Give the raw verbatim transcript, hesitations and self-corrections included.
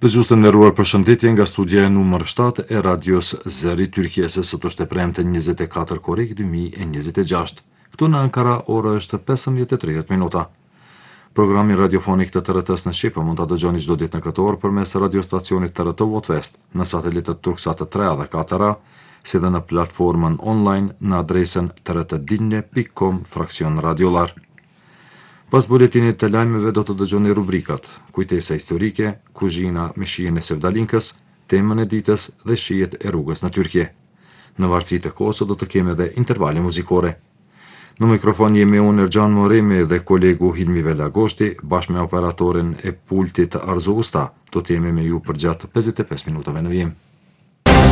Dëgjuesë nderuar, përshëndetje nga studia e numër shtatë e radios Zëri Tyrkisë. Sot është e premte njëzet e katër korrik dy mijë e njëzet e gjashtë. Këtu në Ankara ora është pesëmbëdhjetë e tridhjetë minuta. Programi radiofonik të T R T-s në Shqip mund ta dëgjoni çdo ditë në këtë orë përmes radiostacionit T R T Votvest, në satelitet Turksat tre dhe katër A, si dhe në platformën online në adresën t r t dinje pikë com fraksion radiolar. Pas buletinit të lajmeve do të dëgjoni rubrikat: kujtesa historike, kuzhina me shijen e Sevdalinkës, temën e ditës dhe shijet e rrugës në Tyrki. Në varësi të kohës do të kemi edhe intervale muzikore. Në mikrofon jemi unë Erxhan Moremi dhe kolegu Hilmi Velagoshti, bashkë me operatorin e pultit Arzu Usta. Do të jemi me ju për gjatë pesëdhjetë e pesë minutave në vijim.